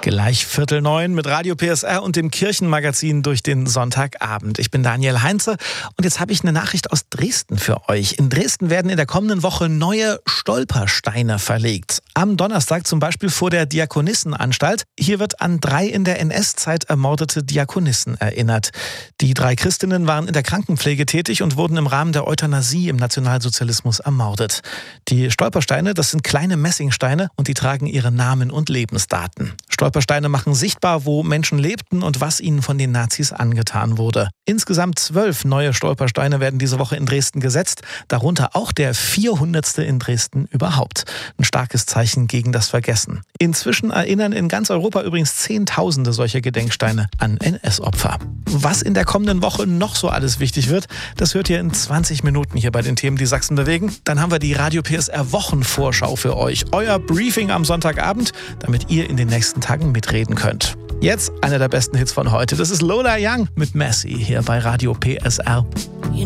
Gleich 8:45 mit Radio PSR und dem Kirchenmagazin durch den Sonntagabend. Ich bin Daniel Heinze und jetzt habe ich eine Nachricht aus Dresden für euch. In Dresden werden in der kommenden Woche neue Stolpersteine verlegt. Am Donnerstag zum Beispiel vor der Diakonissenanstalt. Hier wird an 3 in der NS-Zeit ermordete Diakonissen erinnert. Die 3 Christinnen waren in der Krankenpflege tätig und wurden im Rahmen der Euthanasie im Nationalsozialismus ermordet. Die Stolpersteine, das sind kleine Messingsteine und die tragen ihre Namen und Lebensdaten. Stolpersteine machen sichtbar, wo Menschen lebten und was ihnen von den Nazis angetan wurde. Insgesamt 12 neue Stolpersteine werden diese Woche in Dresden gesetzt, darunter auch der 400. in Dresden überhaupt. Ein starkes Zeichen gegen das Vergessen. Inzwischen erinnern in ganz Europa übrigens Zehntausende solcher Gedenksteine an NS-Opfer. Was in der kommenden Woche noch so alles wichtig wird, das hört ihr in 20 Minuten hier bei den Themen, die Sachsen bewegen. Dann haben wir die Radio PSR Wochenvorschau für euch. Euer Briefing am Sonntagabend, damit ihr in den nächsten Tagen mitreden könnt. Jetzt einer der besten Hits von heute. Das ist Lola Young mit Messi hier bei Radio PSR.